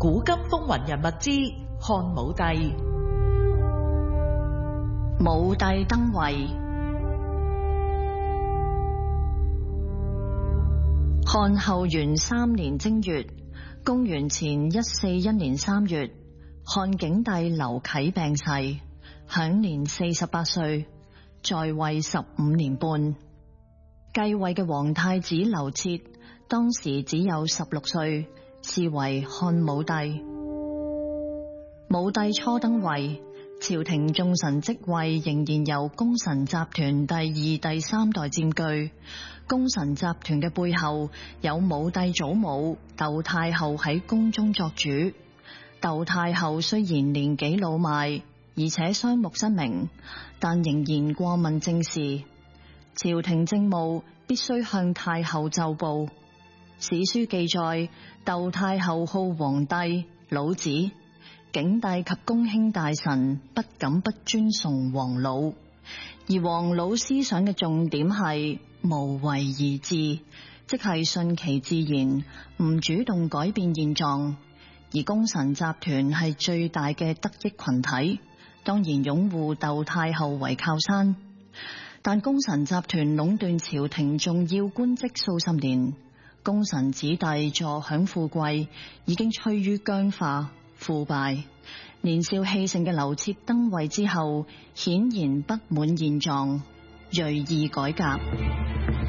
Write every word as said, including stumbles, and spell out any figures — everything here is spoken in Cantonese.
古今風雲人物之漢武帝。 武帝登位。漢後元三年正月，公元前一四一年三月，漢景帝劉啟病逝，享年四十八歲，在位十五年半。繼位嘅皇太子劉徹當時只有十六歲，是為漢武帝。武帝初登位，朝廷眾臣職位仍然由功臣集團第二、第三代佔據。功臣集團嘅背後有武帝祖母竇太后喺宮中作主。竇太后雖然年紀老邁，而且雙目失明，但仍然過問政事。朝廷政務必須向太后奏報。史書記載，竇太后好皇帝、老子，景帝及公卿大臣不敢不尊崇黃老，而黃老思想嘅重點係無為而治，即係順其自然，唔主動改變現狀。而功臣集團係最大嘅得益群體，當然擁護竇太后為靠山。但功臣集團壟斷朝廷重要官職數十年，功臣子弟坐享富貴，已經趨於僵化腐敗。年少氣盛嘅劉徹登位之後，顯然不滿現狀，銳意改革。